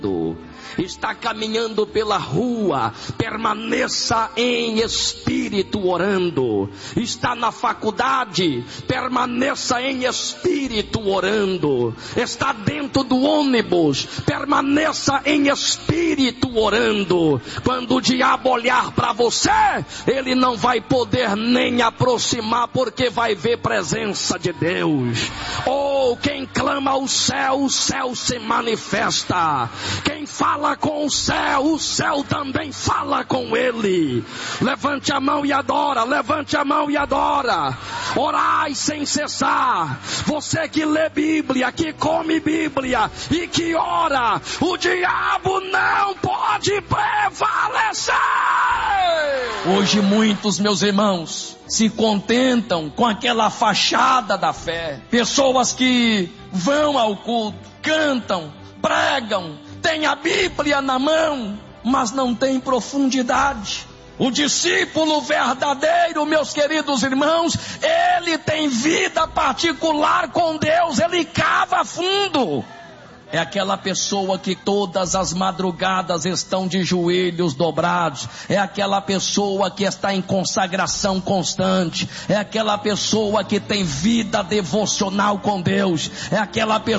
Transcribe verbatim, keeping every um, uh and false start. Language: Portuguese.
Está caminhando pela rua, permaneça em espírito orando. Está na faculdade, permaneça em espírito orando. Está dentro do ônibus, permaneça em espírito orando. Quando o diabo olhar para você, ele não vai poder nem aproximar, porque vai ver presença de Deus. Oh, quem clama ao céu, o céu se manifesta. Quem fala com o céu, o céu também fala com ele. Levante a mão e adora, levante a mão e adora. Orai sem cessar. Você que lê Bíblia, que come Bíblia e que ora, o diabo não pode prevalecer. Hoje muitos, meus irmãos, se contentam com aquela fachada da fé. Pessoas que vão ao culto, cantam, pregam, tem a Bíblia na mão, mas não tem profundidade. O discípulo verdadeiro, meus queridos irmãos, ele tem vida particular com Deus, ele cava fundo. É aquela pessoa que todas as madrugadas estão de joelhos dobrados. É aquela pessoa que está em consagração constante. É aquela pessoa que tem vida devocional com Deus. É aquela pessoa